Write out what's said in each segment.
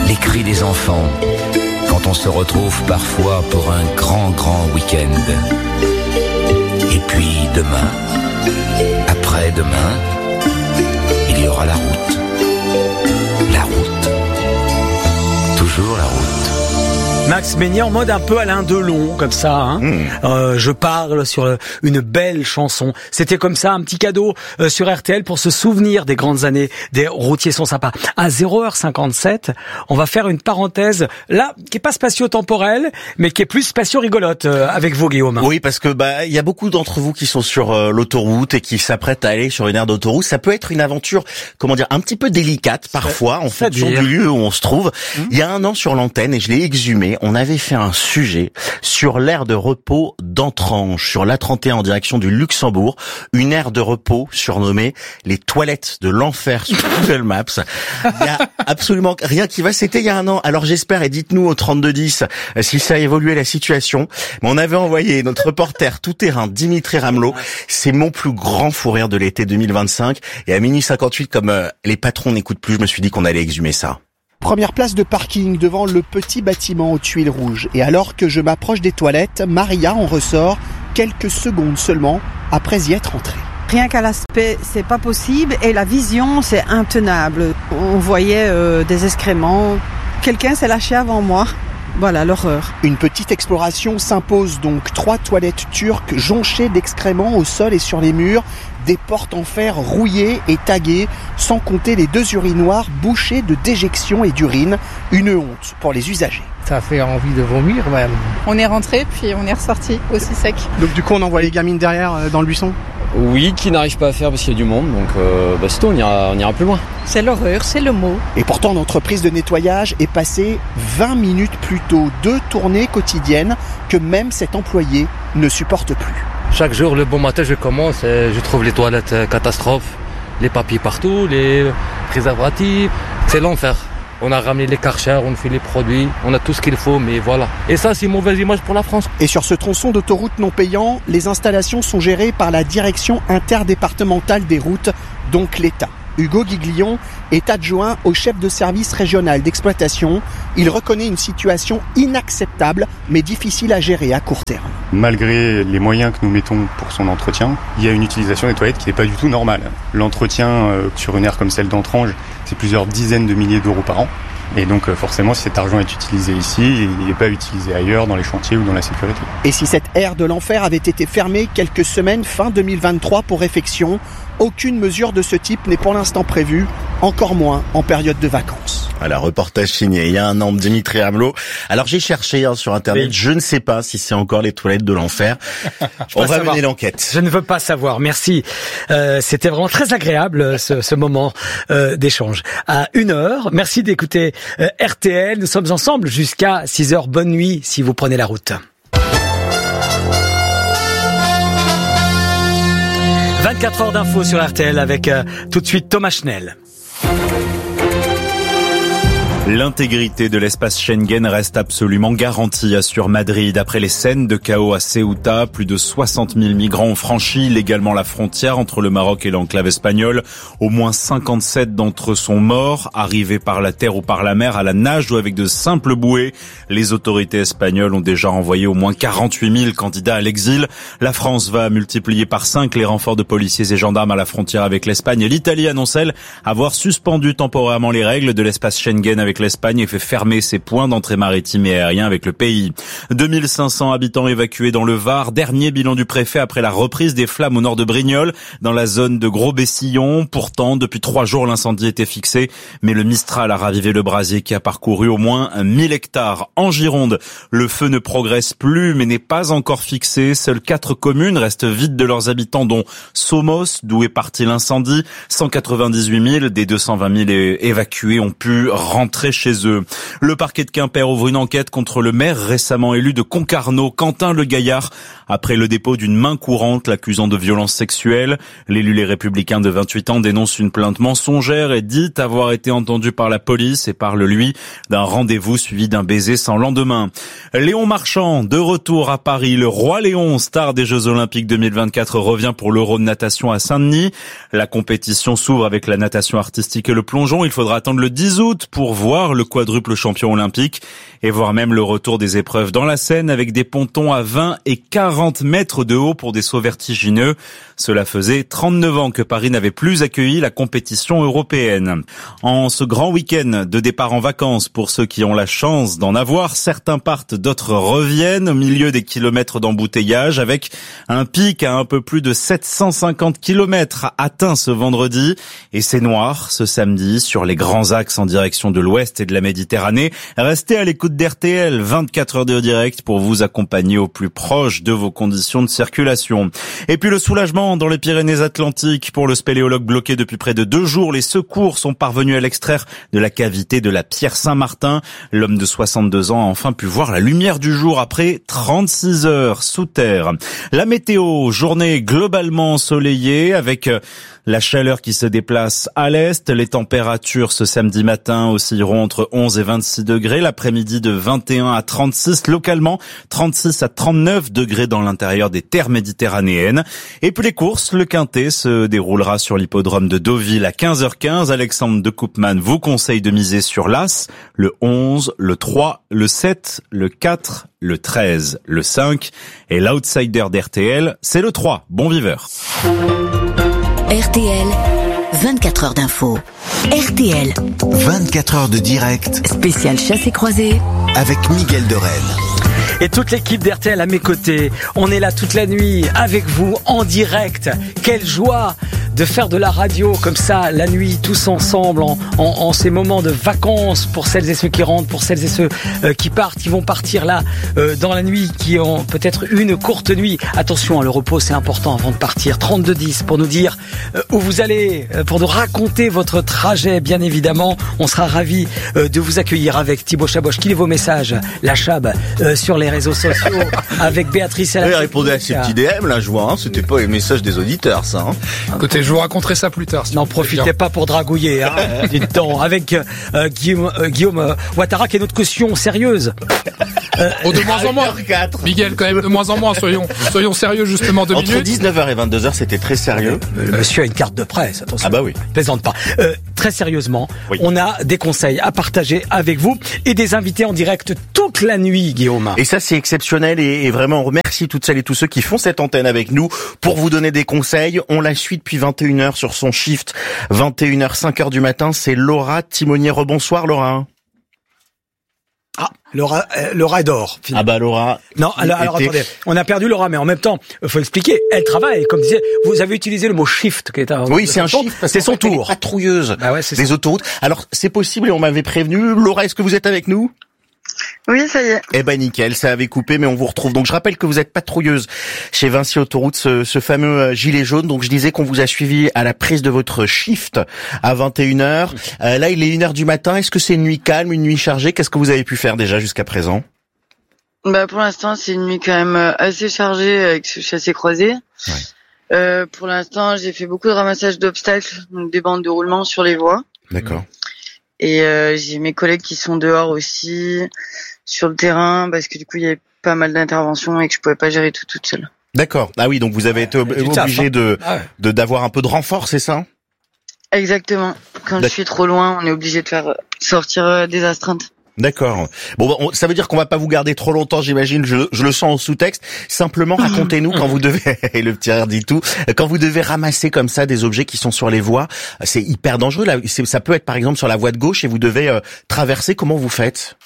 les cris des enfants, quand on se retrouve parfois pour un grand week-end. Et puis demain, après-demain, il y aura la route. La route. Toujours la route. Max Meignet en mode un peu Alain Delon, comme ça. Hein. Je parle sur une belle chanson. C'était comme ça, un petit cadeau sur RTL pour se souvenir des grandes années des routiers sont sympas. À 0h57, on va faire une parenthèse, là, qui est pas spatio-temporelle, mais qui est plus spatio-rigolote avec vous, Guillaume. Oui, parce que il y a beaucoup d'entre vous qui sont sur l'autoroute et qui s'apprêtent à aller sur une aire d'autoroute. Ça peut être une aventure, un petit peu délicate parfois, en fonction du lieu où on se trouve. Il y a un an sur l'antenne, et je l'ai exhumé, on avait fait un sujet sur l'aire de repos d'Entrange, sur l'A31 en direction du Luxembourg, une aire de repos surnommée les toilettes de l'enfer sur Google Maps. Il y a absolument rien qui va, c'était il y a un an. Alors j'espère, et dites-nous au 3210 si ça a évolué la situation. Mais on avait envoyé notre reporter tout-terrain Dimitri Ramelot. C'est mon plus grand fou rire de l'été 2025. Et à minuit 58, comme les patrons n'écoutent plus, je me suis dit qu'on allait exhumer ça. Première place de parking devant le petit bâtiment aux tuiles rouges. Et alors que je m'approche des toilettes, Maria en ressort quelques secondes seulement après y être entrée. Rien qu'à l'aspect, c'est pas possible. Et la vision, c'est intenable. On voyait des excréments. Quelqu'un s'est lâché avant moi. Voilà, l'horreur. Une petite exploration s'impose donc. 3 toilettes turques jonchées d'excréments au sol et sur les murs. Des portes en fer rouillées et taguées, sans compter les 2 urinoirs bouchés de déjections et d'urine. Une honte pour les usagers. Ça fait envie de vomir même. On est rentré puis on est ressorti aussi sec. Donc du coup on envoie les gamines derrière dans le buisson ? Oui, qui n'arrive pas à faire parce qu'il y a du monde, donc c'est tout, on ira plus loin. C'est l'horreur, c'est le mot. Et pourtant l'entreprise de nettoyage est passée 20 minutes plus tôt, 2 tournées quotidiennes que même cet employé ne supporte plus. Chaque jour, le bon matin, je commence et je trouve les toilettes catastrophes, les papiers partout, les préservatifs, c'est l'enfer. On a ramené les karchers, on fait les produits, on a tout ce qu'il faut, mais voilà. Et ça, c'est une mauvaise image pour la France. Et sur ce tronçon d'autoroute non payant, les installations sont gérées par la direction interdépartementale des routes, donc l'État. Hugo Guiglion est adjoint au chef de service régional d'exploitation. Il reconnaît une situation inacceptable, mais difficile à gérer à court terme. Malgré les moyens que nous mettons pour son entretien, il y a une utilisation des toilettes qui n'est pas du tout normale. L'entretien sur une aire comme celle d'Entrange, c'est plusieurs dizaines de milliers d'euros par an. Et donc forcément, si cet argent est utilisé ici, il n'est pas utilisé ailleurs, dans les chantiers ou dans la sécurité. Et si cette aire de l'enfer avait été fermée quelques semaines fin 2023 pour réfection, aucune mesure de ce type n'est pour l'instant prévue, encore moins en période de vacances. Voilà, reportage signé il y a un an de Dimitri Ramelot. Alors j'ai cherché sur internet, je ne sais pas si c'est encore les toilettes de l'enfer. On va mener l'enquête. Je ne veux pas savoir, merci. C'était vraiment très agréable ce moment d'échange. À 1h, merci d'écouter RTL. Nous sommes ensemble jusqu'à 6h. Bonne nuit si vous prenez la route. 24 heures d'infos sur RTL avec tout de suite Thomas Schnell. L'intégrité de l'espace Schengen reste absolument garantie, assure Madrid. Après les scènes de chaos à Ceuta, plus de 60 000 migrants ont franchi illégalement la frontière entre le Maroc et l'enclave espagnole. Au moins 57 d'entre eux sont morts, arrivés par la terre ou par la mer, à la nage ou avec de simples bouées. Les autorités espagnoles ont déjà envoyé au moins 48 000 candidats à l'exil. La France va multiplier par 5 les renforts de policiers et gendarmes à la frontière avec l'Espagne. Et l'Italie annonce, elle, avoir suspendu temporairement les règles de l'espace Schengen avec l'Espagne et fait fermer ses points d'entrée maritime et aérien avec le pays. 2500 habitants évacués dans le Var. Dernier bilan du préfet après la reprise des flammes au nord de Brignoles, dans la zone de Gros-Bessillon. Pourtant, depuis 3 jours, l'incendie était fixé, mais le Mistral a ravivé le brasier qui a parcouru au moins 1000 hectares. En Gironde, le feu ne progresse plus, mais n'est pas encore fixé. Seules 4 communes restent vides de leurs habitants, dont Somos, d'où est parti l'incendie. 198 000 des 220 000 évacués ont pu rentrer chez eux. Le parquet de Quimper ouvre une enquête contre le maire récemment élu de Concarneau, Quentin Le Gaillard, après le dépôt d'une main courante l'accusant de violences sexuelles. L'élu Les Républicains de 28 ans dénonce une plainte mensongère et dit avoir été entendu par la police et parle, lui, d'un rendez-vous suivi d'un baiser sans lendemain. Léon Marchand, de retour à Paris. Le roi Léon, star des Jeux Olympiques 2024, revient pour l'Euro de natation à Saint-Denis. La compétition s'ouvre avec la natation artistique et le plongeon. Il faudra attendre le 10 août pour voir voir le quadruple champion olympique et voir même le retour des épreuves dans la Seine avec des pontons à 20 et 40 mètres de haut pour des sauts vertigineux. Cela faisait 39 ans que Paris n'avait plus accueilli la compétition européenne. En ce grand week-end de départ en vacances, pour ceux qui ont la chance d'en avoir, certains partent, d'autres reviennent au milieu des kilomètres d'embouteillage avec un pic à un peu plus de 750 kilomètres atteint ce vendredi. Et c'est noir ce samedi sur les grands axes en direction de l'ouest et de la Méditerranée. Restez à l'écoute d'RTL, 24 heures de direct pour vous accompagner au plus proche de vos conditions de circulation. Et puis le soulagement dans les Pyrénées-Atlantiques pour le spéléologue bloqué depuis près de 2 jours. Les secours sont parvenus à l'extraire de la cavité de la Pierre Saint-Martin. L'homme de 62 ans a enfin pu voir la lumière du jour après 36 heures sous terre. La météo, journée globalement ensoleillée avec la chaleur qui se déplace à l'est. Les températures ce samedi matin oscilleront entre 11 et 26 degrés. L'après-midi de 21 à 36, localement 36 à 39 degrés dans l'intérieur des terres méditerranéennes. Et puis les courses, le Quintet se déroulera sur l'hippodrome de Deauville à 15h15. Alexandre de Koopman vous conseille de miser sur l'As, le 11, le 3, le 7, le 4, le 13, le 5. Et l'outsider d'RTL, c'est le 3. Bon viveur. RTL, 24 heures d'info. RTL, 24 heures de direct. Spécial chassé croisé avec Miguel de Rennes. Et toute l'équipe d'RTL à mes côtés. On est là toute la nuit avec vous en direct. Quelle joie de faire de la radio comme ça la nuit tous ensemble en ces moments de vacances pour celles et ceux qui rentrent, pour celles et ceux qui partent, qui vont partir là dans la nuit, qui ont peut-être une courte nuit. Attention, le repos c'est important avant de partir. 3210 pour nous dire où vous allez, pour nous raconter votre trajet bien évidemment. On sera ravis de vous accueillir avec Thibaut Chaboch. Qui est vos messages, la Chab, sur les réseaux sociaux avec Béatrice. Oui, répondez à ces petits DM là, je vois. Hein, c'était pas les messages des auditeurs, ça. Hein. Écoutez, je vous raconterai ça plus tard. N'en profitez pas pour dragouiller, hein. Dites donc, avec Guillaume Ouattara qui est notre caution sérieuse. De moins en moins. Miguel, quand même, de moins en moins. Soyons sérieux justement 2 minutes. Entre 19h et 22h, c'était très sérieux. Monsieur a une carte de presse, attention. Ah bah oui. Plaisante pas. Très sérieusement, oui. On a des conseils à partager avec vous et des invités en direct toute la nuit, Guillaume. Et ça, c'est exceptionnel et vraiment, on remercie toutes celles et tous ceux qui font cette antenne avec nous pour vous donner des conseils. On la suit depuis 21h sur son shift. 21h, 5h du matin, c'est Laura Timonier. Rebonsoir, Laura. Ah, Laura est dehors. Ah bah Laura. Non, alors attendez, on a perdu Laura, mais en même temps, faut expliquer. Elle travaille, comme disait, vous avez utilisé le mot shift qui est un. Oui, c'est un shift. C'est son tour. Patrouilleuse bah ouais, des autoroutes. Alors c'est possible et on m'avait prévenu. Laura, est-ce que vous êtes avec nous? Oui, ça y est. Eh ben nickel, ça avait coupé, mais on vous retrouve. Donc je rappelle que vous êtes patrouilleuse chez Vinci Autoroute, ce fameux gilet jaune. Donc je disais qu'on vous a suivi à la prise de votre shift à 21h. Là, il est 1h du matin. Est-ce que c'est une nuit calme, une nuit chargée? Qu'est-ce que vous avez pu faire déjà jusqu'à présent? Bah pour l'instant, c'est une nuit quand même assez chargée avec ce chassé croisé. Ouais. Pour l'instant, j'ai fait beaucoup de ramassage d'obstacles, donc des bandes de roulement sur les voies. D'accord. Et j'ai mes collègues qui sont dehors aussi sur le terrain parce que du coup il y avait pas mal d'interventions et que je pouvais pas gérer tout toute seule. D'accord. Ah oui, donc vous avez été obligé d'avoir un peu de renfort, c'est ça? Exactement. Quand je suis trop loin, on est obligé de faire sortir des astreintes. D'accord. Bon, ça veut dire qu'on va pas vous garder trop longtemps, j'imagine. Je le sens en sous-texte. Simplement, racontez-nous quand vous devez, et le petit rire dit tout, quand vous devez ramasser comme ça des objets qui sont sur les voies, c'est hyper dangereux. Là, ça peut être par exemple sur la voie de gauche et vous devez traverser. Comment vous faites?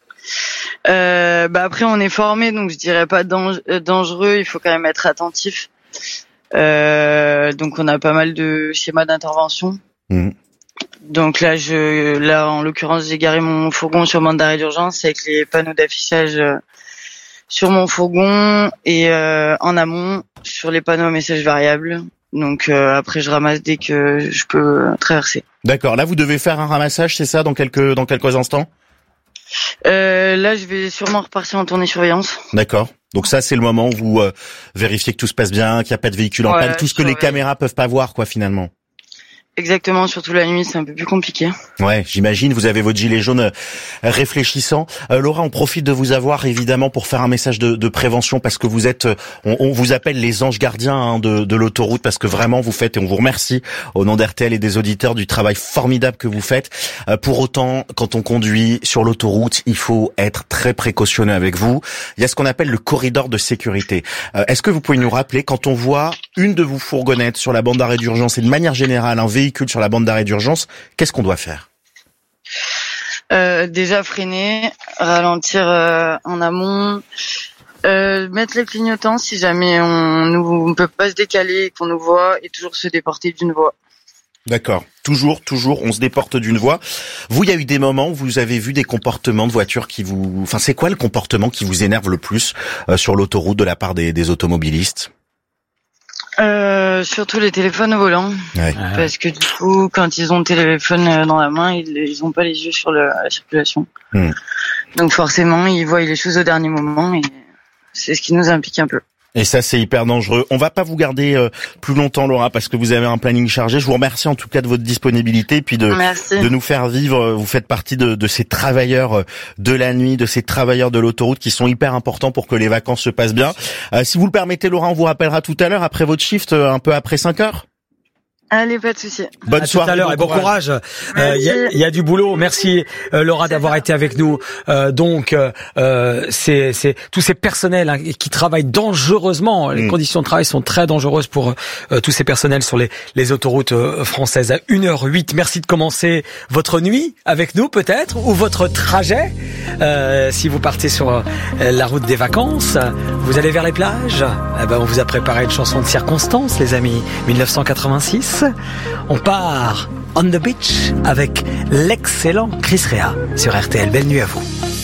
Bah après, on est formé, donc je dirais pas dangereux. Il faut quand même être attentif. Donc on a pas mal de schémas d'intervention. Donc là, en l'occurrence, j'ai garé mon fourgon sur bande d'arrêt d'urgence avec les panneaux d'affichage sur mon fourgon et en amont sur les panneaux à messages variables. Donc après, je ramasse dès que je peux traverser. D'accord. Là, vous devez faire un ramassage, c'est ça, dans quelques instants? Là, je vais sûrement repartir en tournée surveillance. D'accord. Donc ça, c'est le moment où vous vérifiez que tout se passe bien, qu'il n'y a pas de véhicule en panne, tout ce que les caméras peuvent pas voir, quoi, finalement. Exactement, surtout la nuit, c'est un peu plus compliqué. Ouais, j'imagine, vous avez votre gilet jaune réfléchissant. Laura, on profite de vous avoir évidemment pour faire un message de prévention parce que vous êtes, on vous appelle les anges gardiens de l'autoroute parce que vraiment vous faites, et on vous remercie au nom d'RTL et des auditeurs du travail formidable que vous faites. Pour autant, quand on conduit sur l'autoroute, il faut être très précautionneux avec vous. Il y a ce qu'on appelle le corridor de sécurité. Est-ce que vous pouvez nous rappeler, quand on voit une de vos fourgonnettes sur la bande d'arrêt d'urgence et de manière générale un véhicule sur la bande d'arrêt d'urgence, qu'est-ce qu'on doit faire ? Déjà freiner, ralentir en amont, mettre les clignotants si jamais on ne peut pas se décaler et qu'on nous voit, et toujours se déporter d'une voie. D'accord. Toujours, on se déporte d'une voie. Vous, il y a eu des moments où vous avez vu des comportements de voitures c'est quoi le comportement qui vous énerve le plus sur l'autoroute de la part des automobilistes ? Surtout les téléphones au volant. Ouais. Parce que du coup, quand ils ont le téléphone dans la main, ils ont pas les yeux sur la circulation. Donc forcément, ils voient les choses au dernier moment et c'est ce qui nous implique un peu. Et ça, c'est hyper dangereux. On va pas vous garder plus longtemps, Laura, parce que vous avez un planning chargé. Je vous remercie en tout cas de votre disponibilité, puis de nous faire vivre. Vous faites partie de ces travailleurs de la nuit, de ces travailleurs de l'autoroute qui sont hyper importants pour que les vacances se passent bien. Si vous le permettez, Laura, on vous rappellera tout à l'heure après votre shift, un peu après 5h. Allez, pas de souci. Bonne soirée. Tout à l'heure et bon courage. Il y a du boulot. Merci Laura d'avoir été avec nous. C'est tous ces personnels qui travaillent dangereusement. Les conditions de travail sont très dangereuses pour tous ces personnels sur les autoroutes françaises. À 1h08. Merci de commencer votre nuit avec nous peut-être ou votre trajet. Si vous partez sur la route des vacances, vous allez vers les plages. On vous a préparé une chanson de circonstance, les amis. 1986. On part on the beach avec l'excellent Chris Rea sur RTL. Belle nuit à vous.